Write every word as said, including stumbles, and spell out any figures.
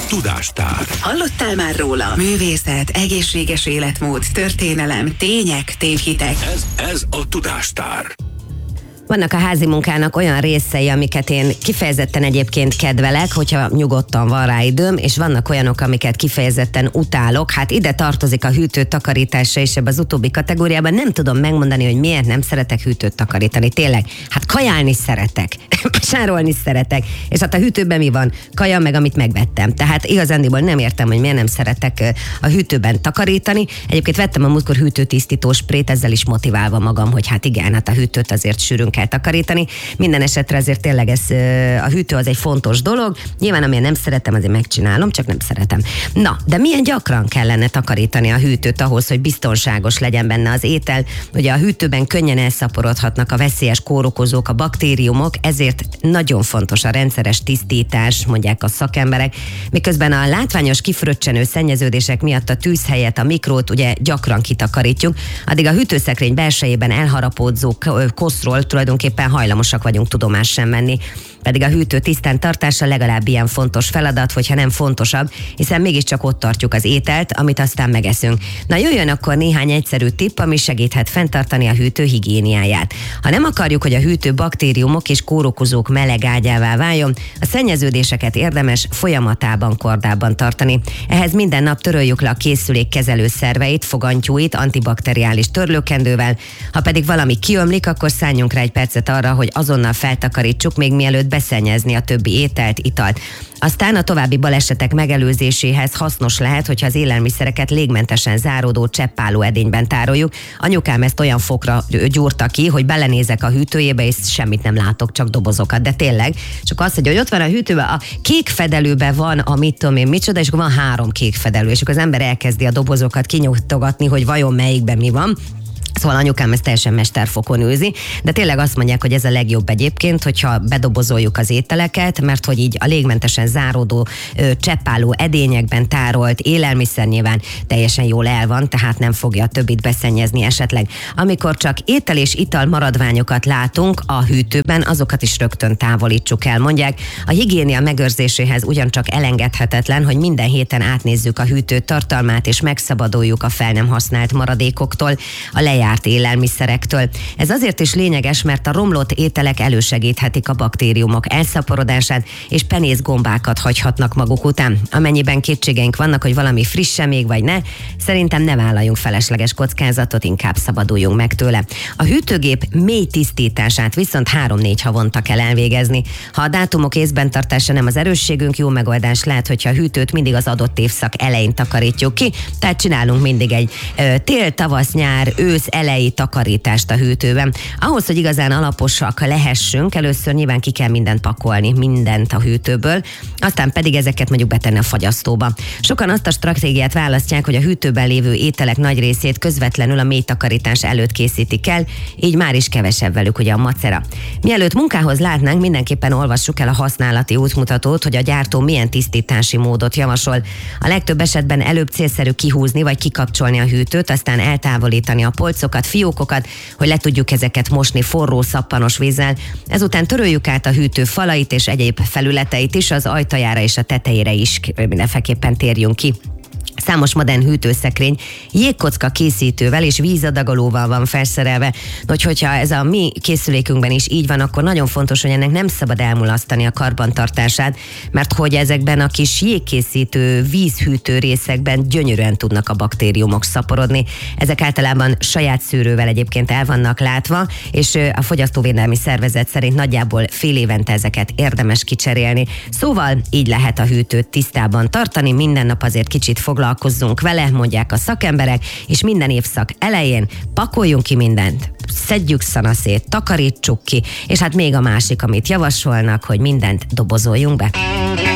Tudástár. Hallottál már róla? Művészet, egészséges életmód, történelem, tények, tévhitek. Ez, ez a Tudástár. Vannak a házi munkának olyan részei, amiket én kifejezetten egyébként kedvelek, hogyha nyugodtan van rá időm, és vannak olyanok, amiket kifejezetten utálok. Hát ide tartozik a hűtő takarítása is ebben az utóbbi kategóriában. Nem tudom megmondani, hogy miért nem szeretek hűtőt takarítani. Tényleg, hát kajálni szeretek, sárolni szeretek, és hát a hűtőben mi van? Kaja meg, amit megvettem. Tehát igazándiból nem értem, hogy miért nem szeretek a hűtőben takarítani. Egyébként vettem a múltkor hűtőtisztító sprét, ezzel is motiválva magam, hogy hát igen, hát a hűtőt azért sűrűn kell takarítani. Minden esetre azért tényleg ez, a hűtő az egy fontos dolog. Nyilván, amilyen nem szeretem, azért megcsinálom, csak nem szeretem. Na, de milyen gyakran kellene takarítani a hűtőt ahhoz, hogy biztonságos legyen benne az étel? Ugye a hűtőben könnyen elszaporodhatnak a veszélyes kórokozók, a baktériumok, ezért nagyon fontos a rendszeres tisztítás, mondják a szakemberek. Miközben a látványos kifröccsenő szennyeződések miatt a tűzhelyet, a mikrót ugye gyakran kitakarítjuk, addig a hűtőszekrény belsejében elharapódzó koszról tulajdonképpen hajlamosak vagyunk tudomást sem venni. Pedig a hűtő tisztán tartása legalább ilyen fontos feladat, hogyha nem fontosabb, hiszen mégiscsak ott tartjuk az ételt, amit aztán megeszünk. Na jöjjön akkor néhány egyszerű tipp, ami segíthet fenntartani a hűtő higiéniáját. Ha nem akarjuk, hogy a hűtő baktériumok és kórokozók meleg ágyává váljon, a szennyeződéseket érdemes folyamatában, kordában tartani. Ehhez minden nap töröljük le a készülék kezelő szerveit, fogantyúit antibakteriális törlőkendővel. Ha pedig valami kiömlik, akkor szálljunk rá egy percet arra, hogy azonnal feltakarítsuk, még mielőtt beszennyezni a többi ételt, italt. Aztán a további balesetek megelőzéséhez hasznos lehet, hogyha az élelmiszereket légmentesen záródó cseppáló edényben tároljuk. Anyukám ezt olyan fokra gyúrta ki, hogy belenézek a hűtőjébe, és semmit nem látok, csak dobozokat. De tényleg, csak azt, hogy ott van a hűtőben, a kék fedelőben van a mit tudom én micsoda, és akkor van három kék fedelő, és akkor az ember elkezdi a dobozokat kinyújtogatni, hogy vajon melyikben mi van. Szóval anyukám ezt teljesen mesterfokon űzi, de tényleg azt mondják, hogy ez a legjobb egyébként, hogyha bedobozoljuk az ételeket, mert hogy így a légmentesen záródó ö, cseppáló edényekben tárolt élelmiszer nyilván teljesen jól el van, tehát nem fogja a többit beszennyezni esetleg. Amikor csak étel és ital maradványokat látunk a hűtőben, azokat is rögtön távolítsuk el, mondják. A higiénia megőrzéséhez ugyancsak elengedhetetlen, hogy minden héten átnézzük a hűtő tartalmát, és megszabaduljuk a fel nem használt maradékoktól, a lejárt élelmiszerektől. Ez azért is lényeges, mert a romlott ételek elősegíthetik a baktériumok elszaporodását, és penészgombákat hagyhatnak maguk után. Amennyiben kétségeink vannak, hogy valami friss még vagy ne, szerintem ne vállaljunk felesleges kockázatot, inkább szabaduljunk meg tőle. A hűtőgép mély tisztítását viszont három-négy havonta kell elvégezni. Ha a dátumok észben tartása nem az erősségünk, jó megoldás lehet, hogyha a hűtőt mindig az adott évszak elején takarítjuk ki, tehát csinálunk mindig egy ö, tél, tavasz, nyár, ősz elejé takarítást a hűtőben. Ahhoz, hogy igazán alaposak lehessünk, először nyilván ki kell mindent pakolni, mindent a hűtőből, aztán pedig ezeket mondjuk betenni a fagyasztóba. Sokan azt a stratégiát választják, hogy a hűtőben lévő ételek nagy részét közvetlenül a mély takarítás előtt készítik el, így már is kevesebb velük ugye a macera. Mielőtt munkához látnánk, mindenképpen olvassuk el a használati útmutatót, hogy a gyártó milyen tisztítási módot javasol. A legtöbb esetben előbb célszerű kihúzni vagy kikapcsolni a hűtőt, aztán eltávolítani a polcokat, fiókokat, hogy le tudjuk ezeket mosni forró, szappanos vízzel. Ezután töröljük át a hűtő falait és egyéb felületeit is, az ajtajára és a tetejére is mindenféleképpen térjünk ki. Számos modern hűtőszekrény jégkocka készítővel és vízadagolóval van felszerelve. Hogy hogyha ez a mi készülékünkben is így van, akkor nagyon fontos, hogy ennek nem szabad elmulasztani a karbantartását, mert hogy ezekben a kis jégkészítő, vízhűtő részekben gyönyörűen tudnak a baktériumok szaporodni. Ezek általában saját szűrővel egyébként el vannak látva, és a Fogyasztóvédelmi Szervezet szerint nagyjából fél évente ezeket érdemes kicserélni. Szóval így lehet a hűtőt tisztában tartani, minden nap azért kicsit foglalkozzunk vele, mondják a szakemberek, és minden évszak elején pakoljunk ki mindent, szedjük szanaszét, takarítsuk ki, és hát még a másik, amit javasolnak, hogy mindent dobozoljunk be.